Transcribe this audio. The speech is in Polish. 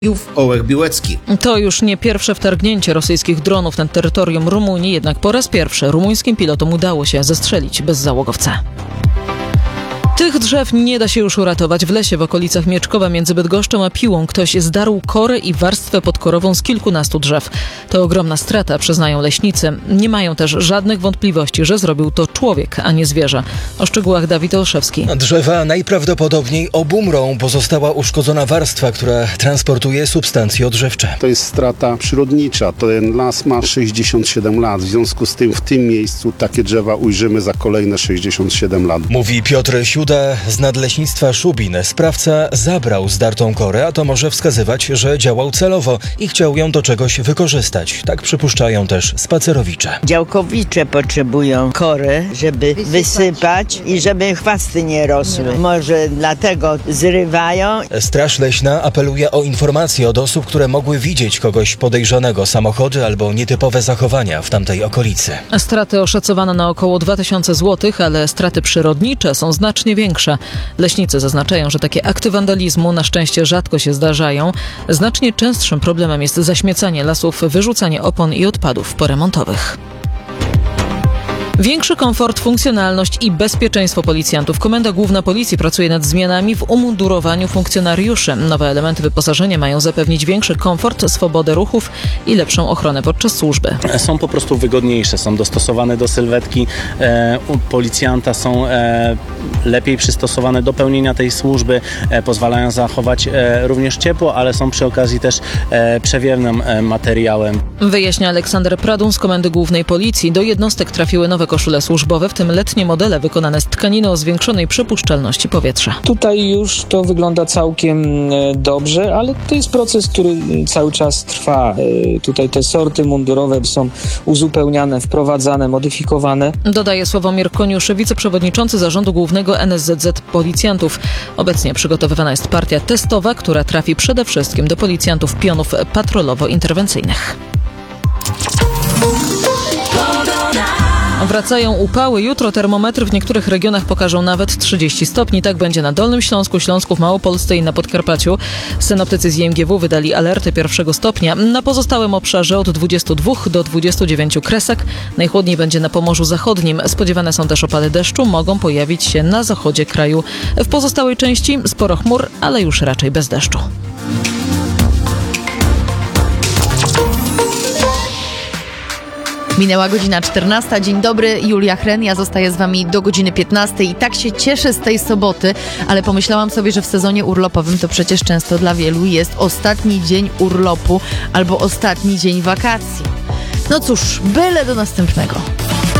Ołech Biłecki. To już nie pierwsze wtargnięcie rosyjskich dronów na terytorium Rumunii, jednak po raz pierwszy rumuńskim pilotom udało się zestrzelić bezzałogowce. Tych drzew nie da się już uratować. W lesie w okolicach Mieczkowa między Bydgoszczą a Piłą ktoś zdarł korę i warstwę podkorową z kilkunastu drzew. To ogromna strata, przyznają leśnicy. Nie mają też żadnych wątpliwości, że zrobił to człowiek, a nie zwierzę. O szczegółach Dawid Olszewski. Drzewa najprawdopodobniej obumrą, bo została uszkodzona warstwa, która transportuje substancje odżywcze. To jest strata przyrodnicza. Ten las ma 67 lat. W związku z tym w tym miejscu takie drzewa ujrzymy za kolejne 67 lat. Mówi Piotr Siuda z Nadleśnictwa Szubin. Sprawca zabrał zdartą korę, a to może wskazywać, że działał celowo i chciał ją do czegoś wykorzystać. Tak przypuszczają też spacerowicze. Działkowicze potrzebują kory, żeby wysypać i żeby chwasty nie rosły. Może dlatego zrywają. Straż Leśna apeluje o informacje od osób, które mogły widzieć kogoś podejrzanego, samochody albo nietypowe zachowania w tamtej okolicy. Straty oszacowano na około 2000 zł, ale straty przyrodnicze są znacznie większe. Leśnicy zaznaczają, że takie akty wandalizmu na szczęście rzadko się zdarzają. Znacznie częstszym problemem jest zaśmiecanie lasów, wyrzucanie opon i odpadów poremontowych. Większy komfort, funkcjonalność i bezpieczeństwo policjantów. Komenda Główna Policji pracuje nad zmianami w umundurowaniu funkcjonariuszy. Nowe elementy wyposażenia mają zapewnić większy komfort, swobodę ruchów i lepszą ochronę podczas służby. Są po prostu wygodniejsze, są dostosowane do sylwetki policjanta, są lepiej przystosowane do pełnienia tej służby, pozwalają zachować również ciepło, ale są przy okazji też przewiewnym materiałem. Wyjaśnia Aleksander Pradun z Komendy Głównej Policji. Do jednostek trafiły nowe koszule służbowe, w tym letnie modele wykonane z tkaniny o zwiększonej przepuszczalności powietrza. Tutaj już to wygląda całkiem dobrze, ale to jest proces, który cały czas trwa. Tutaj te sorty mundurowe są uzupełniane, wprowadzane, modyfikowane. Dodaje Sławomir Koniusz, wiceprzewodniczący Zarządu Głównego NSZZ Policjantów. Obecnie przygotowywana jest partia testowa, która trafi przede wszystkim do policjantów pionów patrolowo-interwencyjnych. Wracają upały. Jutro termometry w niektórych regionach pokażą nawet 30 stopni. Tak będzie na Dolnym Śląsku, Śląsku, w Małopolsce i na Podkarpaciu. Synoptycy z IMGW wydali alerty 1 stopnia. Na pozostałym obszarze od 22 do 29 kresek. Najchłodniej będzie na Pomorzu Zachodnim. Spodziewane są też opady deszczu. Mogą pojawić się na zachodzie kraju. W pozostałej części sporo chmur, ale już raczej bez deszczu. Minęła godzina 14. Dzień dobry, Julia Hren. Ja zostaję z wami do godziny 15 i tak się cieszę z tej soboty, ale pomyślałam sobie, że w sezonie urlopowym to przecież często dla wielu jest ostatni dzień urlopu albo ostatni dzień wakacji. No cóż, byle do następnego.